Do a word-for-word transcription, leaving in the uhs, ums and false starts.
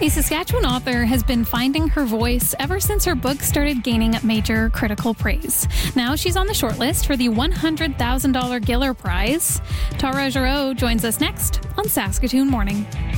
A Saskatchewan author has been finding her voice ever since her book started gaining major critical praise. Now she's on the shortlist for the one hundred thousand dollars Giller Prize. Tara Giroux joins us next on Saskatoon Morning.